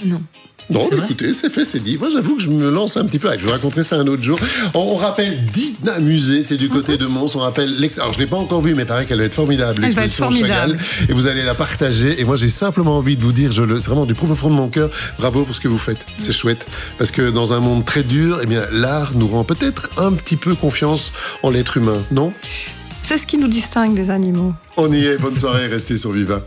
Non. Non, écoutez, c'est fait, c'est dit. Moi, j'avoue que je me lance un petit peu. Je vous raconterai ça un autre jour. On rappelle Dynamusée, c'est du côté de Mons. On rappelle Alors, je ne l'ai pas encore vue, mais il paraît qu'elle va être formidable. Elle va être formidable. Chagall, et vous allez la partager. Et moi, j'ai simplement envie de vous dire, c'est vraiment du profond fond de mon cœur, bravo pour ce que vous faites. C'est chouette. Parce que dans un monde très dur, eh bien, l'art nous rend peut-être un petit peu confiance en l'être humain, non ? C'est ce qui nous distingue des animaux. On y est. Bonne soirée. Restez sur Viva.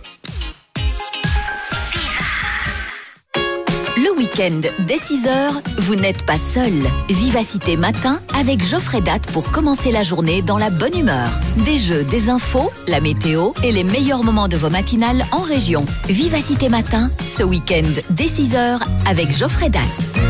Le week-end, dès 6h, vous n'êtes pas seul. Vivacité Matin avec Geoffrey Date pour commencer la journée dans la bonne humeur. Des jeux, des infos, la météo et les meilleurs moments de vos matinales en région. Vivacité Matin, ce week-end, dès 6h avec Geoffrey Date.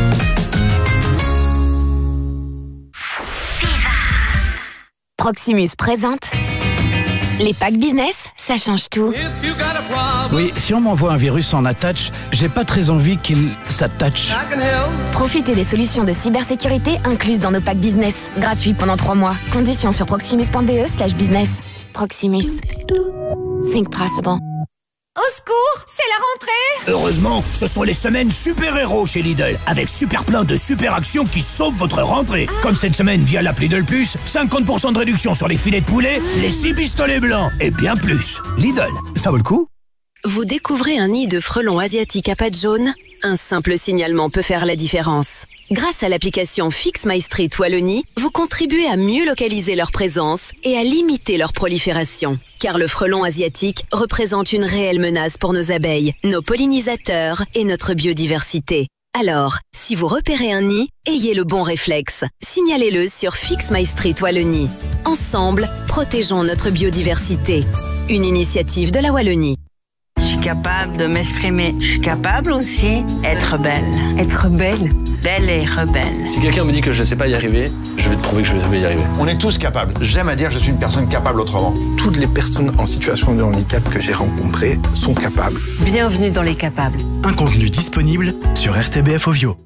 Proximus présente les packs business, ça change tout. Oui, si on m'envoie un virus en attach, j'ai pas très envie qu'il s'attache. Profitez des solutions de cybersécurité incluses dans nos packs business. Gratuits pendant 3 mois. Conditions sur proximus.be/business. Proximus. Think possible. Au secours, c'est la rentrée! Heureusement, ce sont les semaines super-héros chez Lidl, avec super plein de super actions qui sauvent votre rentrée. Comme cette semaine via l'app Lidl Plus, 50% de réduction sur les filets de poulet, les 6 pistolets blancs et bien plus. Lidl, ça vaut le coup? Vous découvrez un nid de frelons asiatiques à pattes jaunes? Un simple signalement peut faire la différence. Grâce à l'application Fix My Street Wallonie, vous contribuez à mieux localiser leur présence et à limiter leur prolifération. Car le frelon asiatique représente une réelle menace pour nos abeilles, nos pollinisateurs et notre biodiversité. Alors, si vous repérez un nid, ayez le bon réflexe. Signalez-le sur Fix My Street Wallonie. Ensemble, protégeons notre biodiversité. Une initiative de la Wallonie. Je suis capable de m'exprimer. Je suis capable aussi d'être belle. Être belle. Belle et rebelle. Si quelqu'un me dit que je ne sais pas y arriver, je vais te prouver que je vais y arriver. On est tous capables. J'aime à dire que je suis une personne capable autrement. Toutes les personnes en situation de handicap que j'ai rencontrées sont capables. Bienvenue dans les capables. Un contenu disponible sur RTBF Ovio.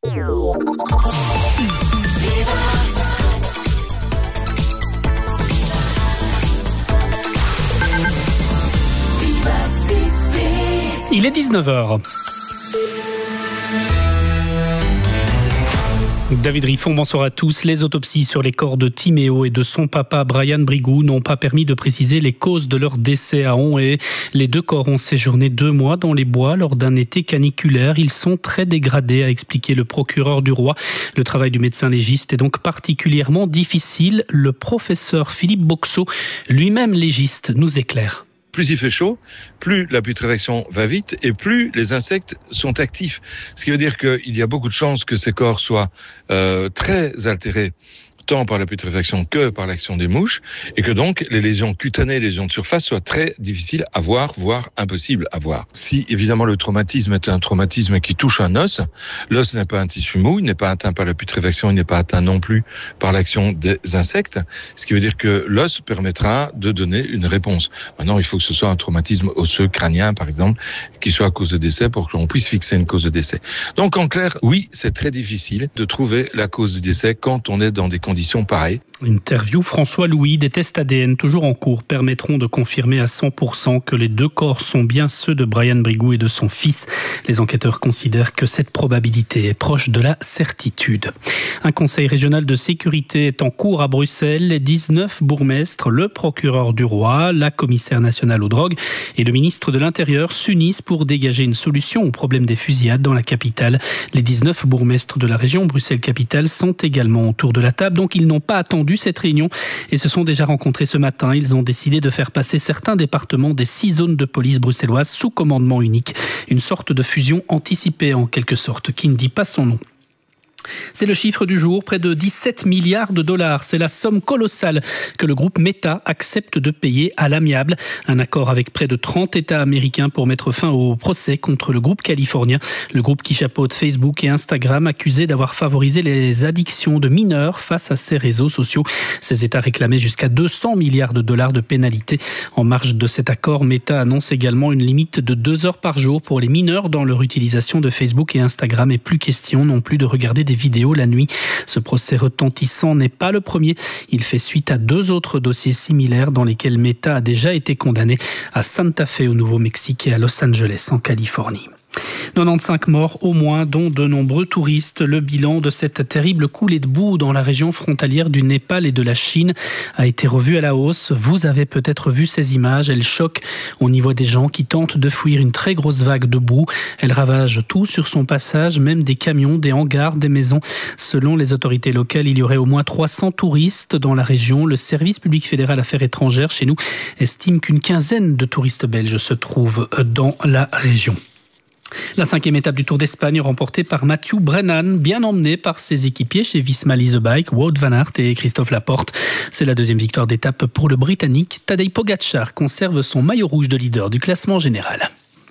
Il est 19h. David Riffon, bonsoir à tous. Les autopsies sur les corps de Timéo et de son papa Brian Brigou n'ont pas permis de préciser les causes de leur décès à Onhaye. Les 2 corps ont séjourné 2 mois dans les bois lors d'un été caniculaire. Ils sont très dégradés, a expliqué le procureur du roi. Le travail du médecin légiste est donc particulièrement difficile. Le professeur Philippe Boxot, lui-même légiste, nous éclaire. Plus il fait chaud, plus la putréfaction va vite et plus les insectes sont actifs. Ce qui veut dire qu'il y a beaucoup de chances que ces corps soient très altérés, tant par la putréfaction que par l'action des mouches, et que donc les lésions cutanées, les lésions de surface soient très difficiles à voir, voire impossibles à voir. Si évidemment le traumatisme est un traumatisme qui touche un os, l'os n'est pas un tissu mou, il n'est pas atteint par la putréfaction, il n'est pas atteint non plus par l'action des insectes, ce qui veut dire que l'os permettra de donner une réponse. Maintenant, il faut que ce soit un traumatisme osseux, crânien par exemple, qui soit à cause de décès pour qu'on puisse fixer une cause de décès. Donc en clair, oui, c'est très difficile de trouver la cause du décès quand on est dans des conditions pareilles. Interview François Louis. Des tests ADN toujours en cours permettront de confirmer à 100% que les 2 corps sont bien ceux de Brian Brigou et de son fils. Les enquêteurs considèrent que cette probabilité est proche de la certitude. Un conseil régional de sécurité est en cours à Bruxelles. Les 19 bourgmestres, le procureur du roi, la commissaire nationale aux drogues et le ministre de l'Intérieur s'unissent pour dégager une solution au problème des fusillades dans la capitale. Les 19 bourgmestres de la région Bruxelles-Capitale sont également autour de la table, donc ils n'ont pas attendu cette réunion et se sont déjà rencontrés ce matin. Ils ont décidé de faire passer certains départements des 6 zones de police bruxelloises sous commandement unique. Une sorte de fusion anticipée en quelque sorte, qui ne dit pas son nom. C'est le chiffre du jour, près de 17 milliards de dollars. C'est la somme colossale que le groupe Meta accepte de payer à l'amiable. Un accord avec près de 30 États américains pour mettre fin au procès contre le groupe californien. Le groupe qui chapeaute Facebook et Instagram, accusé d'avoir favorisé les addictions de mineurs face à ces réseaux sociaux. Ces États réclamaient jusqu'à 200 milliards de dollars de pénalités. En marge de cet accord, Meta annonce également une limite de 2 heures par jour pour les mineurs dans leur utilisation de Facebook et Instagram, et plus question non plus de regarder des vidéos la nuit. Ce procès retentissant n'est pas le premier. Il fait suite à 2 autres dossiers similaires dans lesquels Meta a déjà été condamné à Santa Fe au Nouveau-Mexique et à Los Angeles en Californie. 95 morts au moins, dont de nombreux touristes. Le bilan de cette terrible coulée de boue dans la région frontalière du Népal et de la Chine a été revu à la hausse. Vous avez peut-être vu ces images, elles choquent. On y voit des gens qui tentent de fuir une très grosse vague de boue. Elle ravage tout sur son passage, même des camions, des hangars, des maisons. Selon les autorités locales, il y aurait au moins 300 touristes dans la région. Le service public fédéral Affaires étrangères chez nous estime qu'une quinzaine de touristes belges se trouvent dans la région. La 5e étape du Tour d'Espagne remportée par Mathieu Brennan, bien emmené par ses équipiers chez Visma Lease Bike, Wout van Aert et Christophe Laporte. C'est la 2e victoire d'étape pour le Britannique. Tadej Pogačar conserve son maillot rouge de leader du classement général.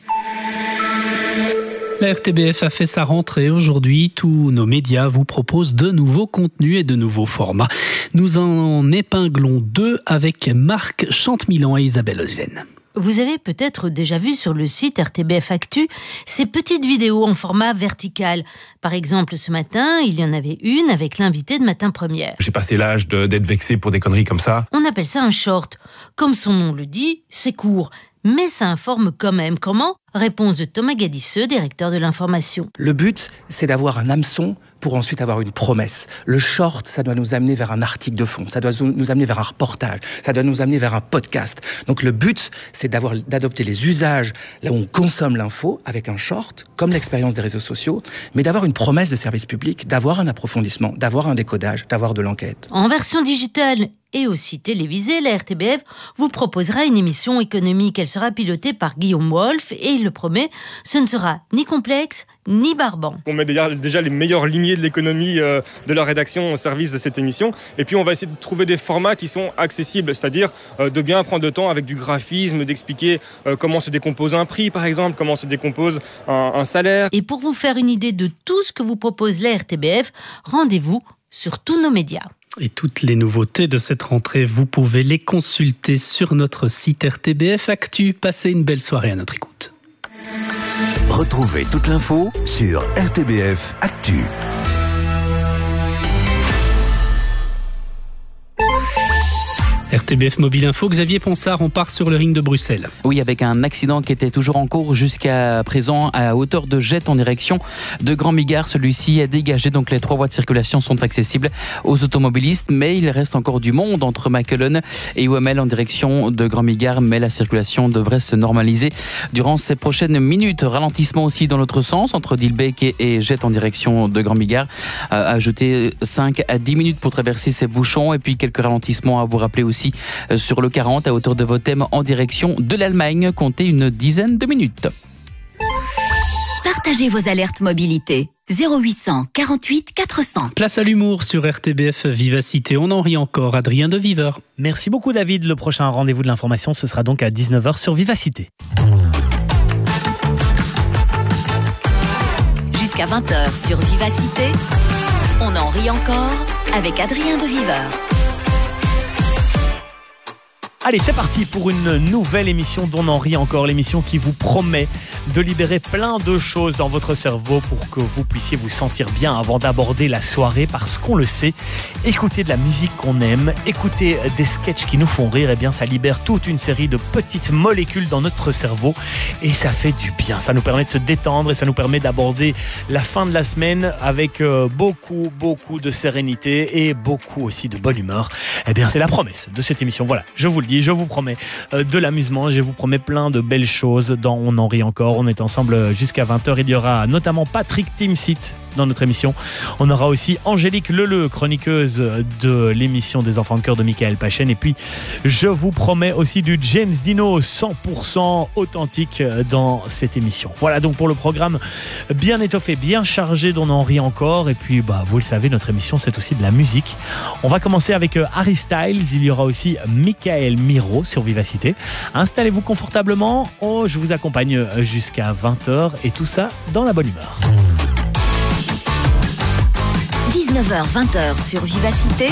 La RTBF a fait sa rentrée aujourd'hui. Tous nos médias vous proposent de nouveaux contenus et de nouveaux formats. Nous en épinglons 2 avec Marc Chantemilan et Isabelle Ozen. Vous avez peut-être déjà vu sur le site RTBF Actu ces petites vidéos en format vertical. Par exemple, ce matin, il y en avait une avec l'invité de Matin Première. J'ai passé l'âge d'être vexé pour des conneries comme ça. On appelle ça un short. Comme son nom le dit, c'est court. Mais ça informe quand même. Comment ? Réponse de Thomas Gadisseux, directeur de l'information. Le but, c'est d'avoir un hameçon pour ensuite avoir une promesse. Le short, ça doit nous amener vers un article de fond, ça doit nous amener vers un reportage, ça doit nous amener vers un podcast. Donc le but, c'est d'adopter les usages là où on consomme l'info avec un short, comme l'expérience des réseaux sociaux, mais d'avoir une promesse de service public, d'avoir un approfondissement, d'avoir un décodage, d'avoir de l'enquête. En version digitale et aussi télévisée, la RTBF vous proposera une émission économique. Elle sera pilotée par Guillaume Wolf et il le promet, ce ne sera ni complexe ni barbant. On met déjà les meilleurs limiers de l'économie de la rédaction au service de cette émission. Et puis on va essayer de trouver des formats qui sont accessibles, c'est-à-dire de bien prendre le temps avec du graphisme, d'expliquer comment se décompose un prix par exemple, comment se décompose un salaire. Et pour vous faire une idée de tout ce que vous propose la RTBF, rendez-vous sur tous nos médias. Et toutes les nouveautés de cette rentrée, vous pouvez les consulter sur notre site RTBF Actu. Passez une belle soirée à notre écoute. Retrouvez toute l'info sur RTBF Actu. RTBF Mobile Info, Xavier Ponsard, on part sur le ring de Bruxelles. Oui, avec un accident qui était toujours en cours jusqu'à présent à hauteur de Jette en direction de Grand Bigard. Celui-ci est dégagé, donc les 3 voies de circulation sont accessibles aux automobilistes, mais il reste encore du monde entre Maquelon et UML en direction de Grand Bigard, mais la circulation devrait se normaliser durant ces prochaines minutes. Ralentissement aussi dans l'autre sens entre Dilbeek et Jette en direction de Grand Bigard. Ajouter 5 à 10 minutes pour traverser ces bouchons, et puis quelques ralentissements à vous rappeler aussi sur le 40 à hauteur de Votem en direction de l'Allemagne. Comptez une dizaine de minutes. Partagez vos alertes mobilité. 0800 48 400. Place à l'humour sur RTBF Vivacité. On en rit encore. Adrien de Viver. Merci beaucoup David. Le prochain rendez-vous de l'information, ce sera donc à 19h sur Vivacité. Jusqu'à 20h sur Vivacité. On en rit encore avec Adrien de Viver. Allez, c'est parti pour une nouvelle émission d'On en rit encore, l'émission qui vous promet de libérer plein de choses dans votre cerveau pour que vous puissiez vous sentir bien avant d'aborder la soirée, parce qu'on le sait, écouter de la musique qu'on aime, écouter des sketchs qui nous font rire, eh bien ça libère toute une série de petites molécules dans notre cerveau et ça fait du bien. Ça nous permet de se détendre et ça nous permet d'aborder la fin de la semaine avec beaucoup de sérénité et beaucoup aussi de bonne humeur. Eh bien c'est la promesse de cette émission. Voilà, je vous le dis. Je vous promets de l'amusement, je vous promets plein de belles choses dans On en rit encore. On est ensemble jusqu'à 20h. Il y aura notamment Patrick Timsit dans notre émission. On aura aussi Angélique Leleu, chroniqueuse de l'émission des enfants de cœur de Michael Pachen. Et puis, je vous promets aussi du James Dino 100% authentique dans cette émission. Voilà donc pour le programme bien étoffé, bien chargé d'On en rit encore. Et puis, vous le savez, notre émission, c'est aussi de la musique. On va commencer avec Harry Styles. Il y aura aussi Michael Miro sur Vivacité. Installez-vous confortablement. Je vous accompagne jusqu'à 20h et tout ça dans la bonne humeur. 19h-20h sur Vivacité,